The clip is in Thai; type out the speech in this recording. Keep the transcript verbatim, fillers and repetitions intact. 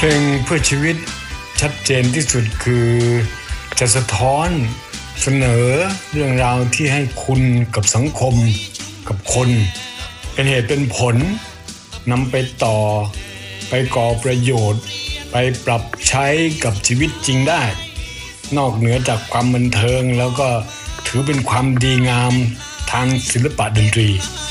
ลงเพื่อชีวิตชัดเจนที่สุดคือจะสะท้อนเสนอเรื่องราวที่ให้คุณกับสังคมกับคนเป็นเหตุเป็นผลนำไปต่อไปก่อประโยชน์ไปปรับใช้กับชีวิตจริงได้นอกเหนือจากความบันเทิงแล้วก็ถือเป็นความดีงามทางศิลปะดนตรี